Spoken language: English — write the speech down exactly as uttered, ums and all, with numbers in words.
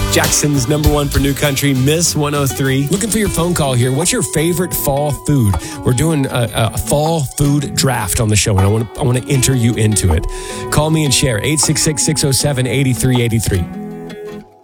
Jackson's number one for new country, Miss one oh three. Looking for your phone call here. What's your favorite fall food? We're doing a, a fall food draft on the show, and I want to I want to enter you into it. Call me and share, eight six six, six oh seven, eight three eight three.